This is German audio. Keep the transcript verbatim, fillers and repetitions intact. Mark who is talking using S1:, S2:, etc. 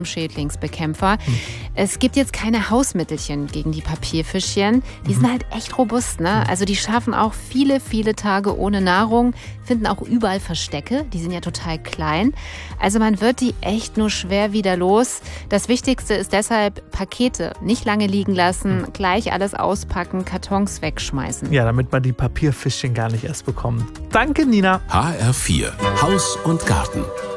S1: Schädlingsbekämpfer. Hm. Es gibt jetzt keine Hausmittelchen gegen die Papierfischchen. Die mhm. sind halt echt robust, ne? Also die schaffen auch viele, viele Tage ohne Nahrung, finden auch überall Verstecke. Die sind ja total klein. Also man wird die echt nur schwer wieder los. Das Wichtigste ist deshalb Pakete nicht lange liegen lassen, hm. gleich alles auspacken, Kartons wegschmeißen.
S2: Ja, damit man die Papierfischchen gar nicht erst bekommt. Danke, Nina.
S3: H R vier Haus und Garten.